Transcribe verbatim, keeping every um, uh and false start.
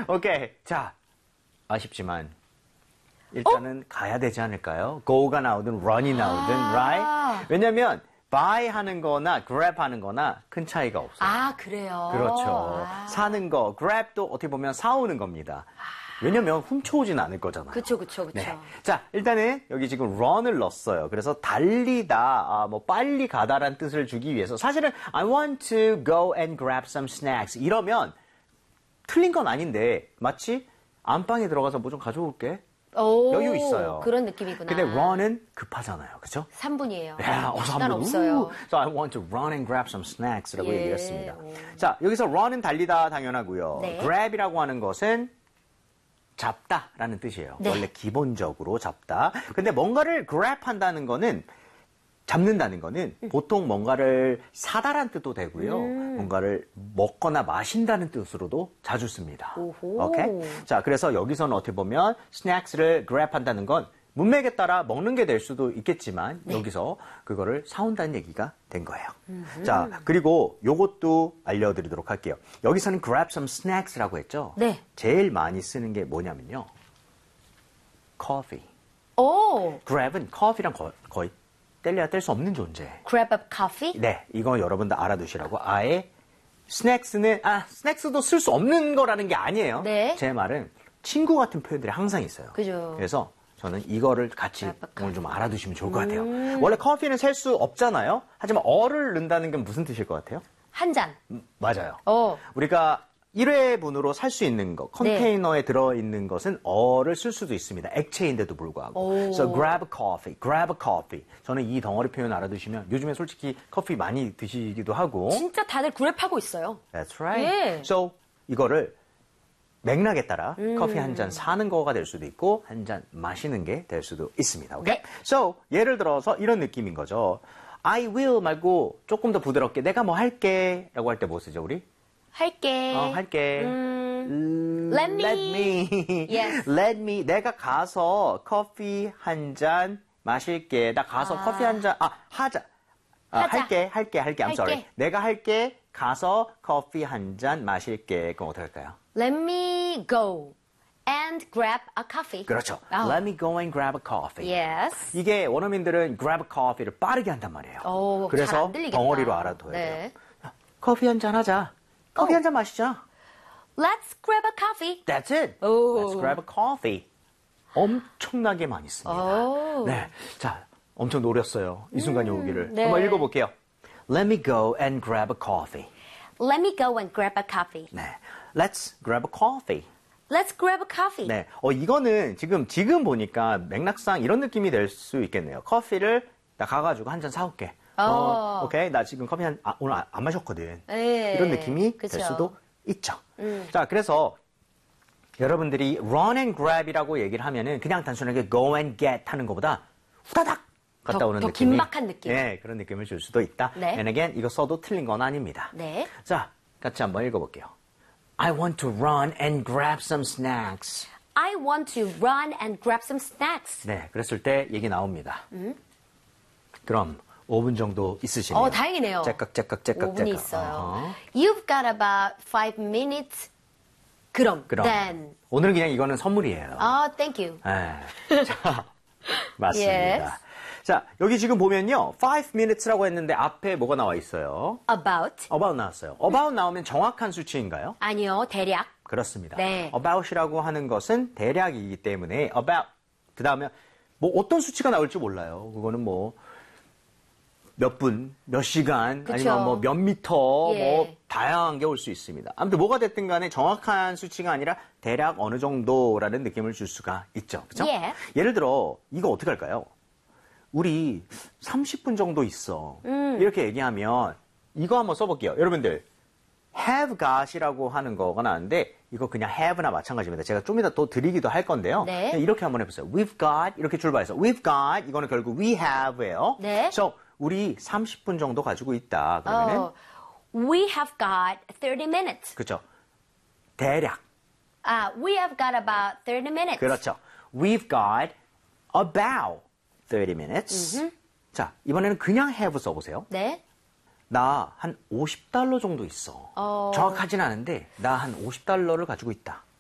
오케이. 자, 아쉽지만 일단은 어? 가야 되지 않을까요? go가 나오든 run이 나오든, 아~ right? 왜냐면 buy 하는 거나 grab 하는 거나 큰 차이가 없어요. 아, 그래요? 그렇죠. 아~ 사는 사는 거, grab도 어떻게 보면 사오는 겁니다. 왜냐면 훔쳐오진 않을 거잖아요. 그쵸, 그쵸, 그쵸. 네. 자, 일단은 여기 지금 run을 넣었어요. 그래서 달리다, 아, 뭐 빨리 가다라는 뜻을 주기 위해서 사실은 I want to go and grab some snacks 이러면 틀린 건 아닌데 마치 안방에 들어가서 뭐 좀 가져올게. 오, 여유 있어요. 그런 느낌이구나. 근데 run은 급하잖아요. 그죠? 삼 분이에요. 야, 어, 삼 분. 없어요. So I want to run and grab some snacks라고 예. 얘기했습니다. 오. 자, 여기서 run은 달리다 당연하고요. 네. grab이라고 하는 것은 잡다라는 뜻이에요. 네. 원래 기본적으로 잡다. 근데 뭔가를 grab 한다는 거는 잡는다는 거는 음. 보통 뭔가를 사다란 뜻도 되고요. 음. 뭔가를 먹거나 마신다는 뜻으로도 자주 씁니다. 오호. 오케이? 자, 그래서 여기서는 어떻게 보면 스낵스를 grab 한다는 건 문맥에 따라 먹는 게 될 수도 있겠지만 네. 여기서 그거를 사온다는 얘기가 된 거예요. 음흠. 자, 그리고 요것도 알려드리도록 할게요. 여기서는 grab some snacks라고 했죠? 네. 제일 많이 쓰는 게 뭐냐면요. coffee. 오. grab은 커피랑 거, 거의 뗄래야 뗄 수 없는 존재. grab up coffee? 네, 이거 여러분들 알아두시라고. 아예 스낵스는 아 스낵스도 쓸 수 없는 거라는 게 아니에요. 네. 제 말은 친구 같은 표현들이 항상 있어요. 그죠. 그래서 저는 이거를 같이 오늘 좀 알아두시면 좋을 것 같아요. 음. 원래 커피는 셀 수 없잖아요. 하지만 어를 넣는다는 건 무슨 뜻일 것 같아요? 한 잔. 음, 맞아요. 어. 우리가 일 회분으로 살 수 있는 거, 컨테이너에 네. 들어있는 것은 어를 쓸 수도 있습니다. 액체인데도 불구하고. 오. So grab a coffee, grab a coffee. 저는 이 덩어리 표현 알아두시면 요즘에 솔직히 커피 많이 드시기도 하고. 진짜 다들 그랩하고 있어요. That's right. 예. So 이거를 맥락에 따라 음. 커피 한 잔 사는 거가 될 수도 있고 한 잔 마시는 게 될 수도 있습니다. Okay? 네. So 예를 들어서 이런 느낌인 거죠. I will 말고 조금 더 부드럽게 내가 뭐 할게 라고 할 때 뭐 쓰죠 우리? 할게. 어, 할게. 음, let me. Let me. Yes. Let me. 내가 가서 커피 한 잔 마실게. 나 가서 아. 커피 한 잔, 아, 하자. 아, 하자. 할게, 할게, 할게. I'm 할게. sorry. 내가 할게. 가서 커피 한 잔 마실게. 그럼 어떻게 할까요? Let me go and grab a coffee. 그렇죠. 아. Let me go and grab a coffee. Yes. 이게 원어민들은 grab a coffee를 빠르게 한단 말이에요. 오, 그래서 잘안 들리겠다. 덩어리로 알아둬야 네. 돼요. 커피 한 잔 하자. 커피 어. 한 잔 마시자. Let's grab a coffee. That's it. 오. Let's grab a coffee. 엄청나게 많이 씁니다. 오. 네, 자, 엄청 노렸어요. 이 순간이 음, 오기를. 네. 한번 읽어볼게요. Let me go and grab a coffee. Let me go and grab a coffee. 네, Let's grab a coffee. Let's grab a coffee. 네, 어 이거는 지금 지금 보니까 맥락상 이런 느낌이 될 수 있겠네요. 커피를 나 가가지고 한 잔 사올게. 어. 어, 오케이, 나 지금 커피 한 아, 오늘 안, 안 마셨거든. 네. 이런 느낌이 그쵸. 될 수도 있죠. 음. 자, 그래서 여러분들이 run and grab이라고 얘기를 하면은 그냥 단순하게 go and get 하는 것보다 후다닥 갔다 더, 오는 더 느낌이. 긴박한 느낌. 네, 그런 느낌을 줄 수도 있다. 네. And again, 이거 써도 틀린 건 아닙니다. 네. 자, 같이 한번 읽어볼게요. I want to run and grab some snacks. I want to run and grab some snacks. 네, 그랬을 때 얘기 나옵니다. 음? 그럼 오 분 정도 있으시네요. 어, 다행이네요. 째깍, 째깍, 째깍, 오 분이 째깍. 있어요. 어허. You've got about five minutes. 그럼, 그럼. then. 오늘은 그냥 이거는 선물이에요. 아, thank you. 네. 자, 맞습니다. Yes. 자, 여기 지금 보면요. five minutes라고 했는데 앞에 뭐가 나와 있어요? About. about 나왔어요. about 나오면 정확한 수치인가요? 아니요, 대략. 그렇습니다. 네. about이라고 하는 것은 대략이기 때문에 about 그 다음에 뭐 어떤 수치가 나올지 몰라요. 그거는 뭐 몇 분, 몇 시간, 그쵸. 아니면 뭐 몇 미터, 예. 뭐 다양한 게 올 수 있습니다. 아무튼 뭐가 됐든 간에 정확한 수치가 아니라 대략 어느 정도라는 느낌을 줄 수가 있죠. 그렇죠? 예. 예를 들어 이거 어떻게 할까요? 우리 삼십 분 정도 있어. 음. 이렇게 얘기하면 이거 한번 써볼게요. 여러분들 have got이라고 하는 거가 나왔는데 이거 그냥 have나 마찬가지입니다. 제가 좀 이따 또 드리기도 할 건데요. 네. 그냥 이렇게 한번 해보세요. We've got 이렇게 출발해서 We've got 이거는 결국 we have예요. 네. So 우리 삼십 분 정도 가지고 있다. 그러면은 어, we have got thirty minutes. 그렇죠. 대략 아, we have got about thirty minutes. 그렇죠. We've got about thirty minutes. 음흠. 자 이번에는 그냥 have 써보세요. 네. 나 한 오십 달러 정도 있어. 어. 정확하진 않은데 나 한 오십 달러를 가지고 있다.